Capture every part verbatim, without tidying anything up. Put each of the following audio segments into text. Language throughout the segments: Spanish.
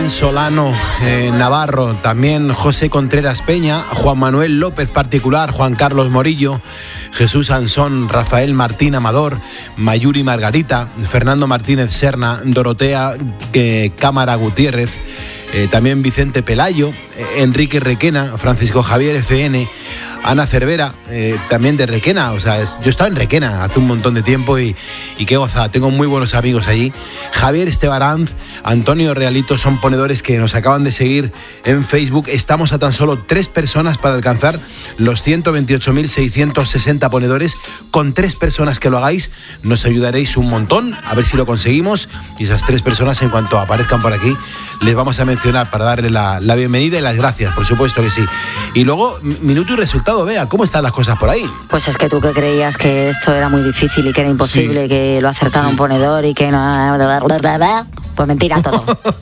Iván Solano eh, Navarro, también José Contreras Peña, Juan Manuel López Particular, Juan Carlos Morillo, Jesús Ansón, Rafael Martín Amador, Mayuri Margarita, Fernando Martínez Serna, Dorotea eh, Cámara Gutiérrez, eh, también Vicente Pelayo, eh, Enrique Requena, Francisco Javier F N, Ana Cervera, eh, también de Requena. O sea, es, yo estaba en Requena hace un montón de tiempo y, y qué gozada, tengo muy buenos amigos allí. Javier Estebaranz, Antonio Realito son ponedores que nos acaban de seguir en Facebook. Estamos a tan solo tres personas para alcanzar los ciento veintiocho mil seiscientos sesenta ponedores. Con tres personas que lo hagáis nos ayudaréis un montón, a ver si lo conseguimos, y esas tres personas, en cuanto aparezcan por aquí, les vamos a mencionar para darle la, la bienvenida y las gracias, por supuesto que sí. Y luego, minuto y resultado. Vea, ¿cómo están las cosas por ahí? Pues es que tú que creías que esto era muy difícil y que era imposible, sí, que lo acertara sí. un ponedor y que no... Pues mentira todo.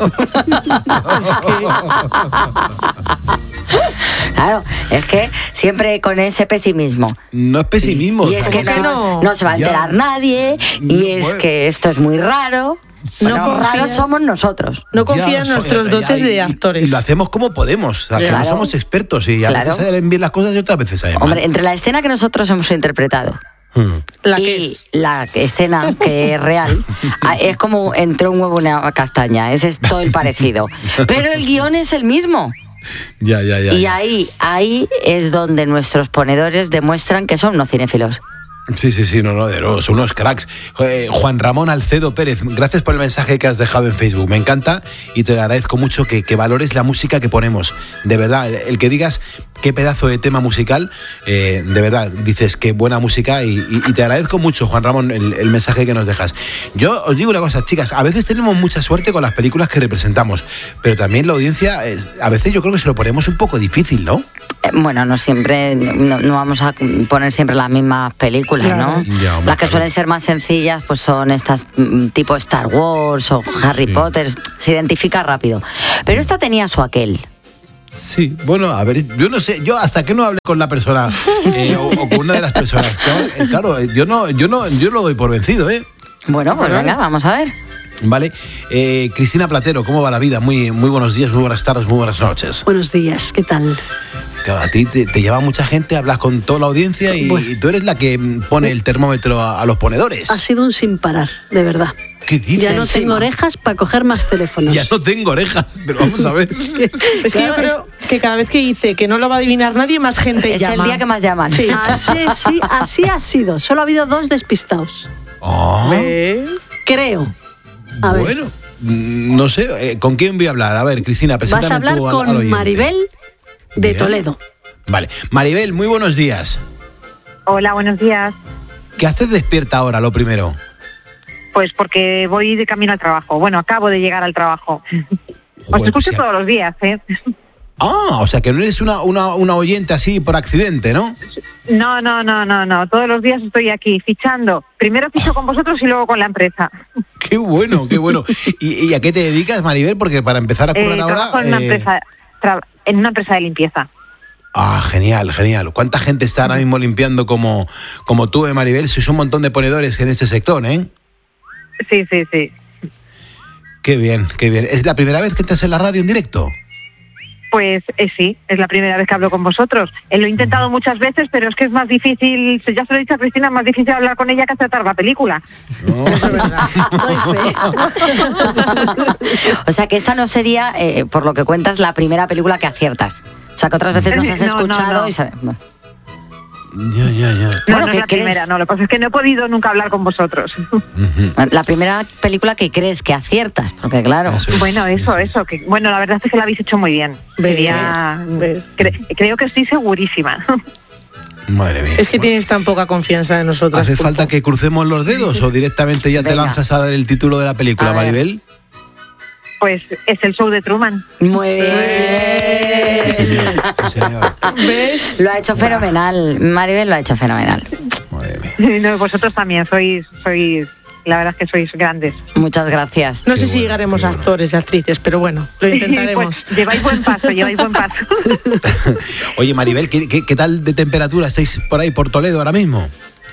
Claro, es que siempre con ese pesimismo. No es pesimismo. Y, y es que no, no? no se va a enterar ya. nadie, y es bueno. que esto es muy raro. No bueno, raros somos nosotros. No confía en nuestros ya, dotes ya, y, de actores. Y lo hacemos como podemos, o sea, que claro. no somos expertos y a claro. veces salen bien las cosas y otras veces salen mal. Hombre, entre la escena que nosotros hemos interpretado hmm. la y que es. la escena que es real, es como entre un huevo y una castaña, ese es todo el parecido. Pero el guión es el mismo. Ya, ya, ya. Y ya. ahí, ahí es donde nuestros ponedores demuestran que son unos cinéfilos. Sí, sí, sí, no, no, de los, unos cracks. Eh, Juan Ramón Alcedo Pérez, gracias por el mensaje que has dejado en Facebook. Me encanta y te agradezco mucho que, que valores la música que ponemos. De verdad, el, el que digas qué pedazo de tema musical, eh, de verdad, dices qué buena música y, y, y te agradezco mucho, Juan Ramón, el, el mensaje que nos dejas. Yo os digo una cosa, chicas, a veces tenemos mucha suerte con las películas que representamos, pero también la audiencia, es, a veces yo creo que se lo ponemos un poco difícil, ¿no? Bueno, no siempre, no, no vamos a poner siempre las mismas películas, claro. ¿no? Ya, hombre, las que claro. suelen ser más sencillas, pues son estas tipo Star Wars o Harry sí. Potter, se identifica rápido. Pero esta tenía su aquel. Sí, bueno, a ver, yo no sé, yo hasta que no hablé con la persona eh, o, o con una de las personas, claro, claro, yo no, yo no, yo lo doy por vencido, ¿eh? Bueno, pues venga, vamos a ver. Vale, eh, Cristina Platero, ¿cómo va la vida? Muy, muy buenos días, muy buenas tardes, muy buenas noches. Buenos días, ¿qué tal? Claro, a ti te, te lleva mucha gente, hablas con toda la audiencia y, bueno. y tú eres la que pone el termómetro a, a los ponedores. Ha sido un sin parar, de verdad. ¿Qué dices? Ya no tengo orejas para coger más teléfonos. Ya no tengo orejas, pero vamos a ver. Es que claro, yo creo es... que cada vez que dice que no lo va a adivinar nadie, más gente es llama. Es el día que más llaman. Sí. Así, sí, así ha sido. Solo ha habido dos despistados. Oh. ¿Ves? Creo. A bueno, ver. no sé, ¿con quién voy a hablar? A ver, Cristina, preséntame. Vas a hablar tú con al, al Maribel de Bien. Toledo. Vale, Maribel, muy buenos días. Hola, buenos días. ¿Qué haces despierta ahora, lo primero? Pues porque voy de camino al trabajo. Bueno, acabo de llegar al trabajo. Joder, Os escucho pues todos los días, ¿eh? Ah, o sea que no eres una, una, una oyente así por accidente, ¿no? No, no, no, no, no. Todos los días estoy aquí fichando. Primero ficho con vosotros y luego con la empresa. Qué bueno, qué bueno. ¿Y, y a qué te dedicas, Maribel? Porque para empezar a currar eh, ahora... Trabajo en, una eh... empresa, tra- en una empresa de limpieza. Ah, genial, genial. ¿Cuánta gente está ahora mismo limpiando como, como tú, eh, Maribel? Sois un montón de ponedores en este sector, ¿eh? Sí, sí, sí. Qué bien, qué bien. ¿Es la primera vez que estás en la radio en directo? Pues eh, sí, es la primera vez que hablo con vosotros. Eh, lo he intentado muchas veces, pero es que es más difícil, ya se lo he dicho a Cristina, es más difícil hablar con ella que acertar la película. No, es verdad. O sea que esta no sería, eh, por lo que cuentas, la primera película que aciertas. O sea que otras veces nos has no, escuchado no, no. y sabes... Bueno. Ya, ya, ya. No, Bueno, no ¿qué es la crees? primera, no. Lo que pasa es que no he podido nunca hablar con vosotros. Uh-huh. La primera película que crees que aciertas, porque claro... Eso es, bueno, eso, eso. Que, bueno, la verdad es que la habéis hecho muy bien. ¿Ves? Sería, ¿Ves? Cre- creo que estoy segurísima. Madre mía. Es que bueno. tienes tan poca confianza en nosotros. ¿Hace falta que crucemos los dedos o directamente ya te Venga. lanzas a dar el título de la película, A ver. Maribel? Pues es el show de Truman. Muy bien. Sí, señor, sí, señor. ¿Ves? Lo ha hecho fenomenal. Maribel lo ha hecho fenomenal. Madre mía. No, vosotros también sois, sois, la verdad es que sois grandes. Muchas gracias. No Qué sé si bueno, llegaremos qué a bueno. actores y actrices, pero bueno, lo intentaremos. Pues lleváis buen paso, lleváis buen paso. Oye, Maribel, ¿qué, qué, ¿qué tal de temperatura estáis por ahí, por Toledo ahora mismo?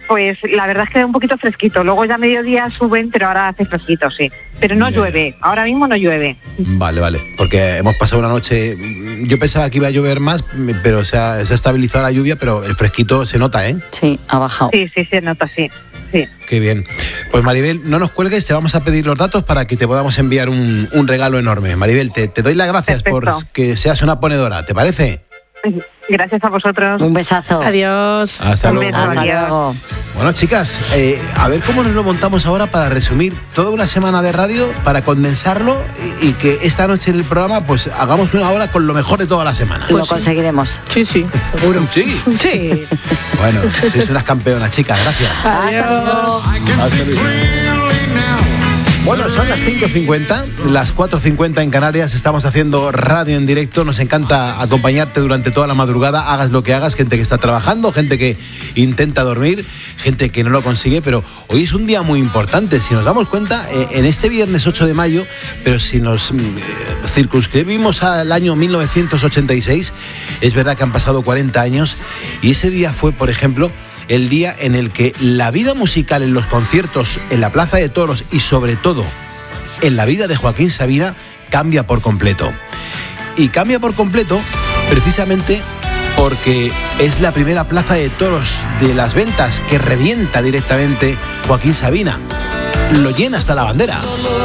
pues la verdad es que da un poquito fresquito. Luego ya a mediodía suben, pero ahora hace fresquito, sí. Pero no Bien. llueve, ahora mismo no llueve. Vale, vale, porque hemos pasado una noche, yo pensaba que iba a llover más, pero se ha, se ha estabilizado la lluvia, pero el fresquito se nota, ¿eh? Sí, ha bajado. Sí, sí, se nota, sí. Sí. Qué bien. Pues Maribel, no nos cuelgues, te vamos a pedir los datos para que te podamos enviar un, un regalo enorme. Maribel, te, te doy las gracias Perfecto. por que seas una ponedora, ¿te parece? Gracias a vosotros. Un besazo. Adiós. Hasta Un luego. beso. Hasta Adiós. luego. Bueno, chicas, eh, a ver cómo nos lo montamos ahora para resumir toda una semana de radio, para condensarlo y, y que esta noche en el programa pues hagamos una hora con lo mejor de toda la semana. Lo conseguiremos. Sí, sí, seguro. Sí. Sí. Bueno, sois unas campeonas, chicas, gracias. Adiós. Hasta luego. Bueno, son las cinco cincuenta, las cuatro cincuenta en Canarias, estamos haciendo radio en directo, nos encanta acompañarte durante toda la madrugada, hagas lo que hagas, gente que está trabajando, gente que intenta dormir, gente que no lo consigue, pero hoy es un día muy importante, si nos damos cuenta, eh, en este viernes ocho de mayo, pero si nos eh, circunscribimos al año mil novecientos ochenta y seis, es verdad que han pasado cuarenta años y ese día fue, por ejemplo, el día en el que la vida musical en los conciertos, en la Plaza de Toros y sobre todo en la vida de Joaquín Sabina cambia por completo. Y cambia por completo precisamente porque es la primera Plaza de Toros de las ventas que revienta directamente Joaquín Sabina. Lo llena hasta la bandera.